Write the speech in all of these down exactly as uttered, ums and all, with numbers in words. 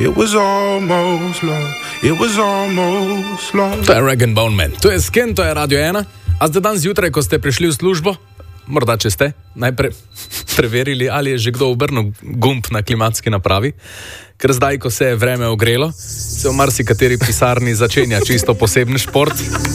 It was almost love. It was almost love. To je Rag and Bone Man. To je Skin, to je Radio ena. A zdaj dan zjutraj, ko ste prišli v službo, morda če ste najprej preverili, ali je že kdo obrnil gumb na klimatski napravi, ker zdaj, ko se je vreme ogrelo, se v marsikateri pisarni začenja čisto poseben šport.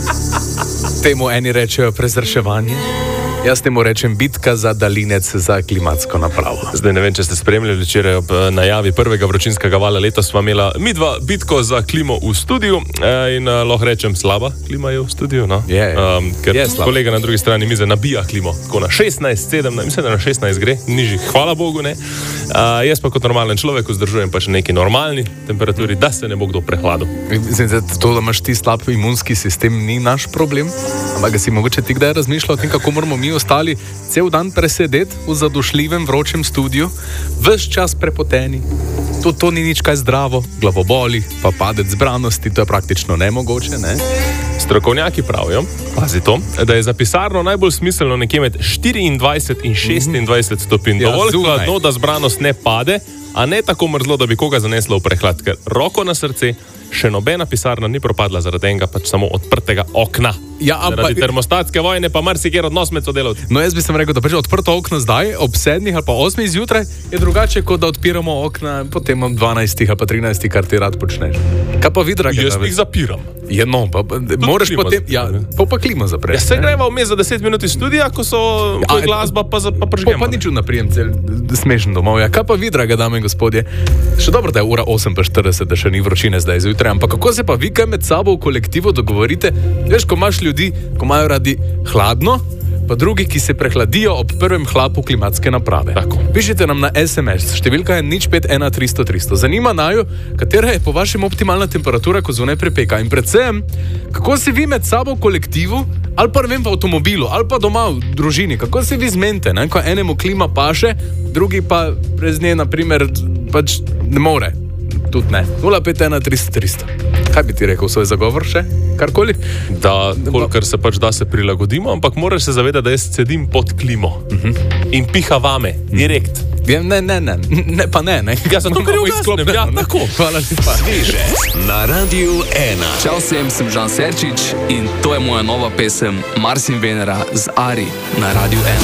Temu eni rečejo prezračevanje. Jaz temu rečem bitka za daljinec za klimatsko napravo. Zdaj ne vem, če ste spremljali včeraj ob najavi prvega vročinskega vala letos sva imela midva bitko za klimo v studiu in uh, lahko rečem slaba klima je v studiu, no? Je, je. Um, ker je kolega na drugi strani mize nabija klimo, tako na šestnajst, sedemnajst, mislim, da na šestnajst gre, nižji, hvala Bogu, ne. Uh, jaz pa kot normalen človek vzdržujem pač neki normalni temperaturi, da se ne bo kdo prehladil. Zdaj, to, da imaš ti slab imunski sistem, ni naš problem, ampak si mogoče ti kdaj razmišljal o tem, kako moramo mi ostali cel dan presedeti v zadušljivem vročem studiu, ves čas prepoteni. To, to ni nič kaj zdravo, glavoboli, pa padec zbranosti, to je praktično nemogoče, ne? Strokovnjaki pravijo, pazi to, da je za pisarno najbolj smiselno nekje med štiriindvajset in šestindvajset stopinj. Ja, Dovolj zunaj. hladno, da zbranost ne pade, a ne tako mrzlo, da bi koga zaneslo v prehlad, ker roko na srce, še nobena pisarna ni propadla zaradi enega pač samo odprtega okna. Ja, ampak... Zaradi termostatske vojne pa marsikjer odnos med sodelavci. No, jaz bi sem rekel, da pač odprto okno zdaj, ob sedmih ali pa osmih zjutraj, je drugače, kot da odpiramo okna potem ob dvanajstih ali pa trinajstih, kar ti rad počneš. Kaj pa vi, dragi? Jaz jih zapiram. Je no, pa, moraš klimo potem... Ja, pa pa klimo zapreš. Ja, se greva vmes za deset minut iz studija, ko so ko je glasba, pa, za, pa Pa, pržgemo. pa nič naprijem cel smešen domov. Ja, kaj pa vi, drage dame in gospodje? Še dobro, da je ura osem pa štirideset, da še ni vročine zdaj zjutraj, ampak kako se pa vi kaj med sabo v kolektivu dogovorite? Veš, ko imaš ljudi, ko imajo radi hladno, pa drugi, ki se prehladijo ob prvem hlapu klimatske naprave. Tako. Pišite nam na es em es, številka je nič pet ena tristo tristo. Zanima naju, katera je po vašem optimalna temperatura, ko zunaj prepeka. In predvsem, kako se vi med sabo v kolektivu, ali pa ne vem, v avtomobilu, ali pa doma v družini, kako se vi zmenite, ne? Ko enemu klima paše, drugi pa brez nje, naprimer, pač ne more. Tudi ne. nula pet ena tristo tristo. Kaj bi ti rekel, svoj zagovor še? Karkoli? Da, kolikor se pač da, se prilagodimo, ampak moraš se zavedati, da jaz sedim pod klimo uh-huh. in piha vame, direkt. Ja, ne, ne, ne, ne, pa ne, ne. Ja, zato ker jo izklopim. Ja, tako. Hvala lepa. Sveže na Radiu ena. Čau vsem, sem Žan Serčič in to je moja nova pesem Mars in Venera z Ari na Radiu ena.